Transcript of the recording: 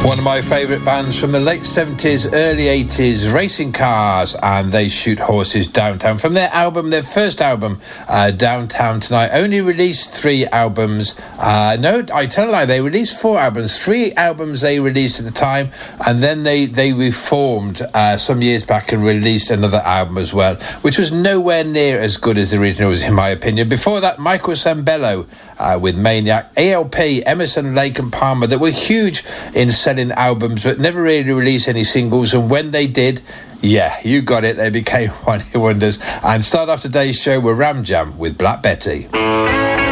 One of my favourite bands from the late 70s, early 80s, Racing Cars, and They Shoot Horses Downtown. From their first album, Downtown Tonight, only released 3 albums. No, I tell a lie, they released 4 albums. 3 albums they released at the time, and then they reformed some years back and released another album as well, which was nowhere near as good as the originals, in my opinion. Before that, Michael Sambello with Maniac, ALP, Emerson, Lake and Palmer, that were huge in selling albums but never really released any singles, and when they did, yeah, you got it, they became one-hit wonders. And start off today's show with Ram Jam with Black Betty.